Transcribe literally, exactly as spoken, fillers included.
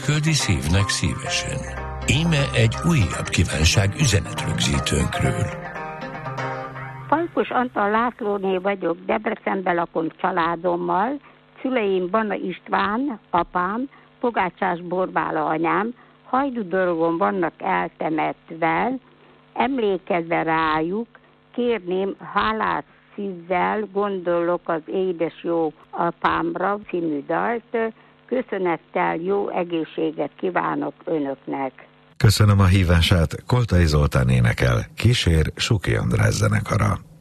küldi szívnek szívesen. Íme egy újabb kívánság üzenetrögzítőnkről. Falkos Antal Lászlóné vagyok, Debrecenben lakom családommal, szüleim Bana István, apám, Pogácsás Borbála anyám, Hajdú-Dorogon vannak eltemetve, emlékezve rájuk, kérném hálás szívvel gondolok az édes jó apámra című dalt, köszönettel jó egészséget kívánok önöknek. Köszönöm a hívását, Koltai Zoltán énekel, kísér Suki András zenekara.